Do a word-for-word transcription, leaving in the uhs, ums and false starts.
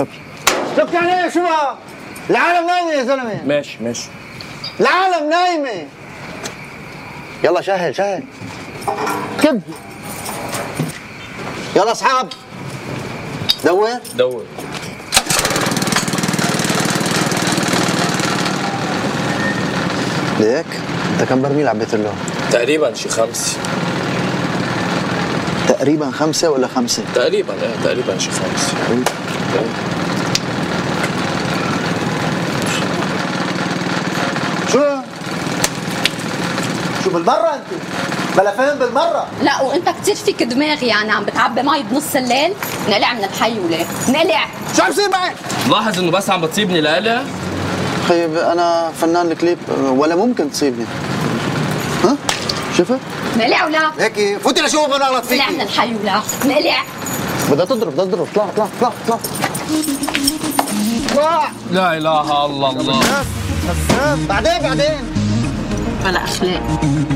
طب شوف يعني ايه شو بقى؟ العالم نايمه يا زلمه. ماشي ماشي. العالم نايمه. يلا شهل شهل. كب. يلا اصحاب. دور دور. ليك انت كم برميل عبيت له؟ تقريبا شي خمسة. تقريبا خمسة ولا خمسة؟ تقريبا ايه تقريبا شي خمسة. شو؟ شو بالمرة انت؟ بلا فهم بالمرة. لا وانت كتير فيك دماغ يعني عم بتعبي مي بنص الليل. نقلع من الحيولة نقلع. شو عم يصير معك؟ لاحظ انه بس عم بتصيبني لقلع. طيب انا فنان الكليب ولا ممكن تصيبني. ها؟ شفت؟ نقلع ولا؟ هيك فوتي لشوف انا اغلط فيكي. نقلع من الحيولة نقلع. بدها تضرب بدها تضرب اطلع اطلع اطلع اطلع. اطلع. لا اله الا الله. بعدين بعدين. بلا اخلاق.